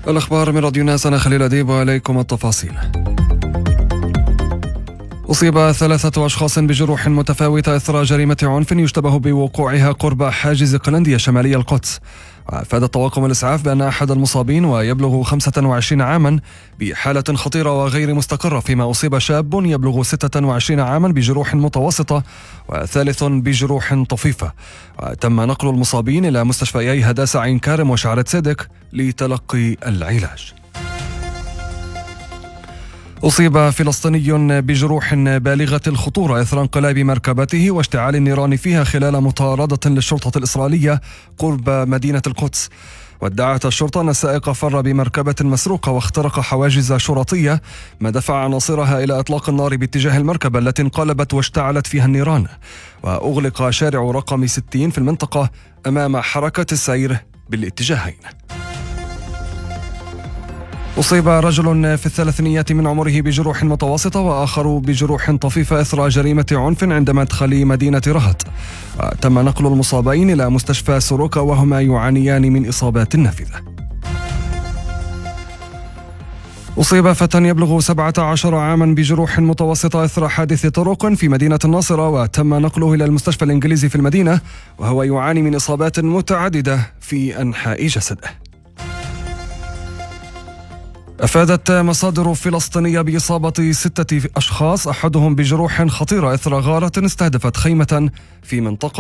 الأخبار من راديو الناس، أنا خليل أديب وإليكم التفاصيل. أصيب 3 أشخاص بجروح متفاوتة إثر جريمة عنف يشتبه بوقوعها قرب حاجز قلندية شمالي القدس. وأفاد الطواقم الإسعاف بأن أحد المصابين ويبلغ 25 عاما بحالة خطيرة وغير مستقرة، فيما أصيب شاب يبلغ 26 عاما بجروح متوسطة وثالث بجروح طفيفة. وتم نقل المصابين إلى مستشفيي هداسة عين كارم وشعرة صدق لتلقي العلاج. أصيب فلسطيني بجروح بالغة الخطورة إثر انقلاب مركبته واشتعال النيران فيها خلال مطاردة للشرطة الإسرائيلية قرب مدينة القدس. وادعت الشرطة أن السائق فر بمركبة مسروقة واخترق حواجز شرطية، ما دفع عناصرها إلى إطلاق النار باتجاه المركبة التي انقلبت واشتعلت فيها النيران. وأغلق شارع رقم 60 في المنطقة أمام حركة السير بالاتجاهين. أصيب رجل في الثلاثينيات من عمره بجروح متوسطة وآخر بجروح طفيفة إثر جريمة عنف عند مدخل مدينة رهط. وتم نقل المصابين إلى مستشفى سوروكا وهما يعانيان من إصابات نافذة. أصيب فتى يبلغ 17 عاما بجروح متوسطة إثر حادث طرق في مدينة الناصرة، وتم نقله إلى المستشفى الإنجليزي في المدينة وهو يعاني من إصابات متعددة في أنحاء جسده. أفادت مصادر فلسطينية بإصابة 6 أشخاص أحدهم بجروح خطيرة إثر غارة استهدفت خيمة في منطقة